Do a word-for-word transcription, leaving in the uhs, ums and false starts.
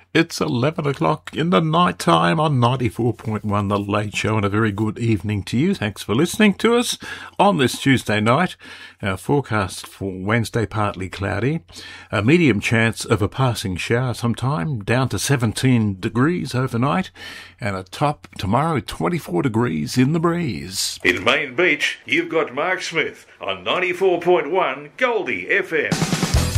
It's eleven o'clock in the night time on ninety-four point one The Late Show, and a very good evening to you. Thanks for listening to us on this Tuesday night. Our forecast for Wednesday, partly cloudy. A medium chance of a passing shower sometime, down to seventeen degrees overnight, and a top tomorrow, twenty-four degrees in the breeze. In Main Beach, you've got Mark Smith on ninety-four point one Goldie F M.